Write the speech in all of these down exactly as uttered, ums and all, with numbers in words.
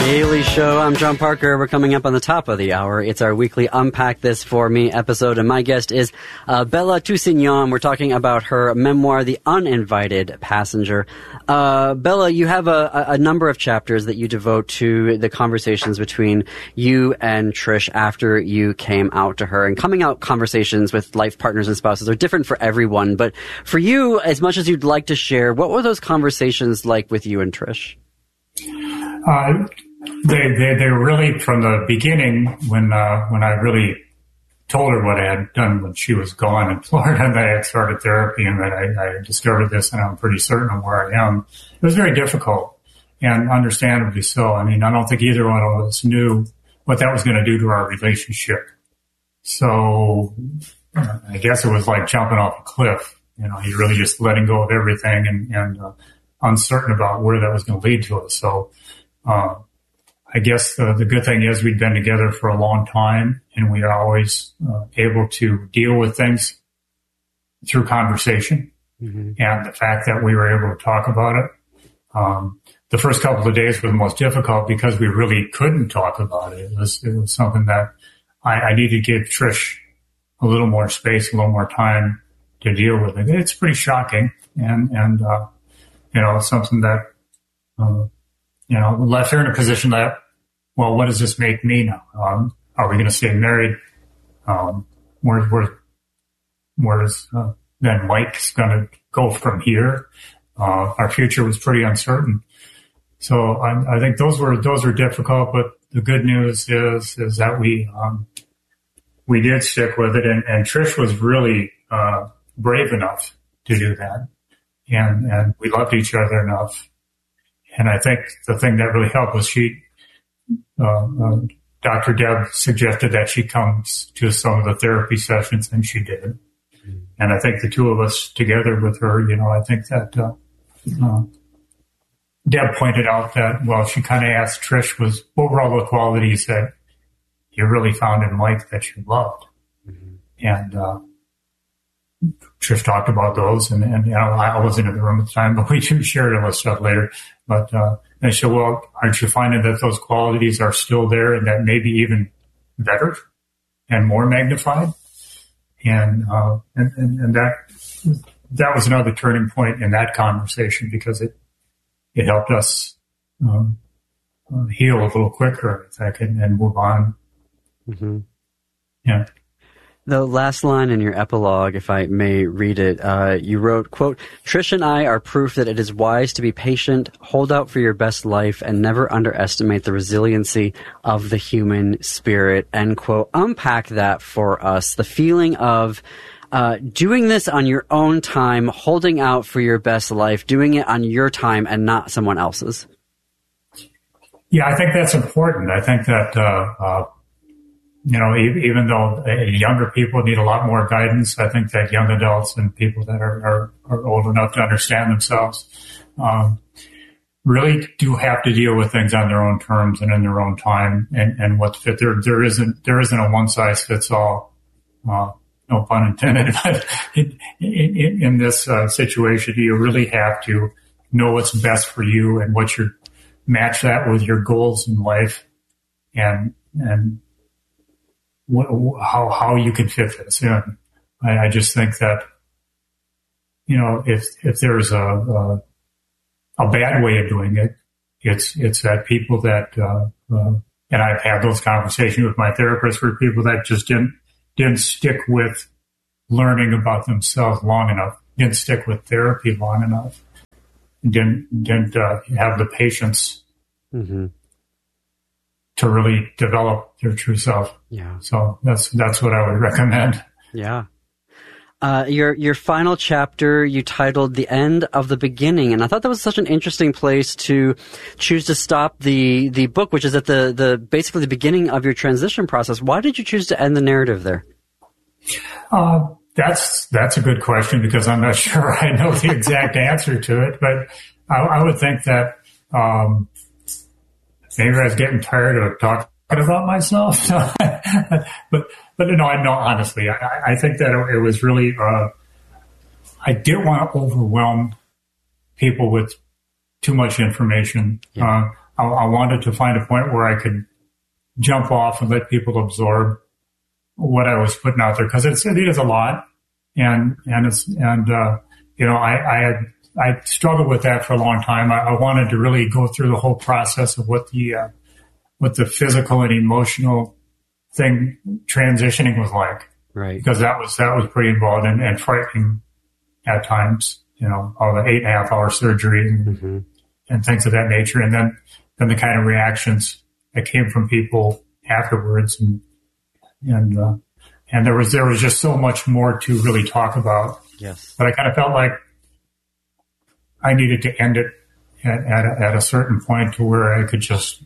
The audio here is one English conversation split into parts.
Daily Show. I'm John Parker. We're coming up on the top of the hour. It's our weekly Unpack This For Me episode, and my guest is uh, Bella Toussignon. We're talking about her memoir, The Uninvited Passenger. Uh, Bella, you have a, a number of chapters that you devote to the conversations between you and Trish after you came out to her. And coming out conversations with life partners and spouses are different for everyone. But for you, as much as you'd like to share, what were those conversations like with you and Trish? Uh, they, they, they were really from the beginning when, uh, when I really told her what I had done when she was gone in Florida, and that I had started therapy and that I, I discovered this and I'm pretty certain of where I am. It was very difficult, and understandably so. I mean, I don't think either one of us knew what that was going to do to our relationship. So uh, I guess it was like jumping off a cliff. You know, you're really just letting go of everything and, and uh, uncertain about where that was going to lead to us. So, uh, I guess the, the good thing is we'd been together for a long time, and we are always uh, able to deal with things through conversation. Mm-hmm. And the fact that we were able to talk about it. Um, the first couple of days were the most difficult because we really couldn't talk about it. It was, it was something that I, I needed to give Trish a little more space, a little more time to deal with it. It's pretty shocking, and, and, uh, you know, something that, uh, you know, left her in a position that, well, what does this make me now? Um, are we going to stay married? Um, where, where, where's, uh, then Mike's going to go from here? Uh, our future was pretty uncertain. So I, I think those were, those were difficult, but the good news is, is that we, um, we did stick with it, and, and Trish was really, uh, brave enough to do that. And, and we loved each other enough. And I think the thing that really helped was she, uh, uh, Doctor Deb suggested that she comes to some of the therapy sessions, and she did. Mm-hmm. And I think the two of us together with her, you know, I think that, uh, uh, Deb pointed out that, well, she kind of asked Trish was, what were all the qualities that you really found in Mike that you loved? Mm-hmm. And, uh, Trish talked about those, and, and you know, I wasn't in the room at the time, but we shared all this stuff later. But uh, and she said, well, aren't you finding that those qualities are still there, and that maybe even better and more magnified? And uh, and, and, and that that was another turning point in that conversation, because it it helped us um, uh, heal a little quicker, I think, and, and move on. Mm-hmm. Yeah. The last line in your epilogue, if I may read it, uh, you wrote, quote, Trish and I are proof that it is wise to be patient, hold out for your best life, and never underestimate the resiliency of the human spirit, end quote. Unpack that for us. The feeling of uh, doing this on your own time, holding out for your best life, doing it on your time and not someone else's. Yeah, I think that's important. I think that, uh, uh you know, even though younger people need a lot more guidance, I think that young adults and people that are, are, are old enough to understand themselves um, really do have to deal with things on their own terms and in their own time, and, and what's fit. There, there isn't there isn't a one size fits all. Uh, no pun intended. But in, in, in this uh, situation, you really have to know what's best for you and what your match that with your goals in life, and and. What, how how you can fit this in. I, I just think that, you know, if if there's a, a a bad way of doing it, it's it's that people that uh, uh, and I've had those conversations with my therapist, for people that just didn't didn't stick with learning about themselves long enough, didn't stick with therapy long enough, didn't didn't uh, have the patience. Mm-hmm. To really develop their true self. Yeah. So that's, that's what I would recommend. Yeah. Uh, your, your final chapter, you titled The End of the Beginning. And I thought that was such an interesting place to choose to stop the, the book, which is at the, the, basically the beginning of your transition process. Why did you choose to end the narrative there? Uh, that's, that's a good question, because I'm not sure I know the exact answer to it, but I, I would think that, um, maybe I was getting tired of talking about myself. but, but no, I know, honestly, I, I think that it, it was really, uh, I didn't want to overwhelm people with too much information. Yeah. Uh, I, I wanted to find a point where I could jump off and let people absorb what I was putting out there, because it's it is a lot, and and it's and uh, you know I I had I struggled with that for a long time. I, I wanted to really go through the whole process of what the uh, what the physical and emotional thing transitioning was like, right? Because that was that was pretty involved and, and frightening at times. You know, all the eight and a half hour surgery and, mm-hmm. and things of that nature, and then then the kind of reactions that came from people afterwards, and and uh, and there was there was just so much more to really talk about. Yes, but I kind of felt like I needed to end it at at a, at a certain point to where I could just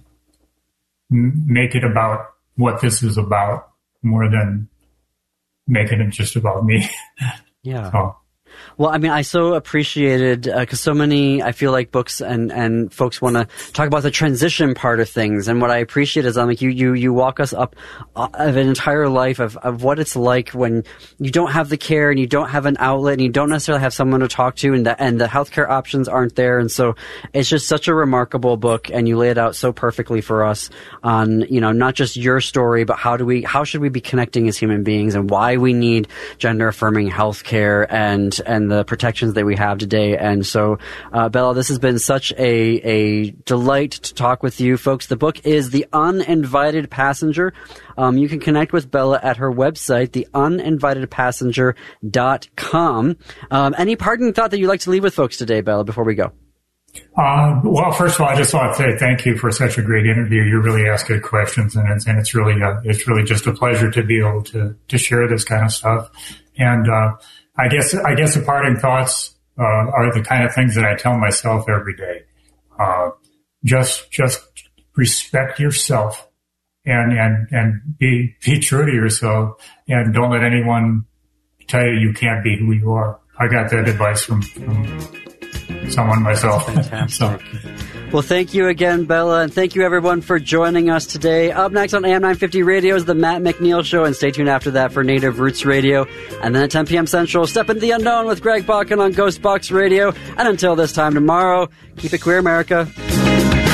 m- make it about what this is about more than making it just about me. Yeah. So. Well, I mean, I so appreciated, because uh, so many, I feel like books and, and folks want to talk about the transition part of things. And what I appreciate is, I'm like, you, you, you walk us up uh, of an entire life of, of what it's like when you don't have the care and you don't have an outlet and you don't necessarily have someone to talk to, and the, and the healthcare options aren't there. And so it's just such a remarkable book, and you lay it out so perfectly for us on, you know, not just your story, but how do we, how should we be connecting as human beings, and why we need gender affirming healthcare and, and the protections that we have today. And so, uh, Bella, this has been such a, a delight to talk with you, folks. The book is The Uninvited Passenger. Um, you can connect with Bella at her website, the uninvited passenger dot com. Um, any parting thought that you'd like to leave with folks today, Bella, before we go? Uh, well, first of all, I just want to say thank you for such a great interview. You really ask good questions, and it's, and it's really, uh, it's really just a pleasure to be able to, to share this kind of stuff. And, uh, I guess, I guess the parting thoughts, uh, are the kind of things that I tell myself every day. Uh, just, just respect yourself and, and, and be, be true to yourself, and don't let anyone tell you you can't be who you are. I got that advice from, from someone myself. Fantastic. So. Well, thank you again, Bella, and thank you everyone for joining us today. Up next on A M nine fifty Radio is the Matt McNeil Show, and stay tuned after that for Native Roots Radio. And then at ten p.m. Central, Step into the Unknown with Greg Balkin on Ghost Box Radio. And until this time tomorrow, keep it queer, America.